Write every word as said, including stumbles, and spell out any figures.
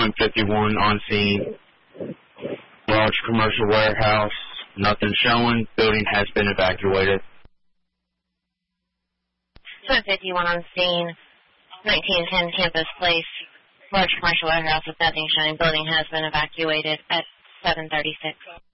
one fifty-one on scene. Large commercial warehouse. Nothing showing. Building has been evacuated. one fifty-one on scene. nineteen ten Campus Place. Large commercial warehouse with nothing showing. Building has been evacuated at seven thirty-six.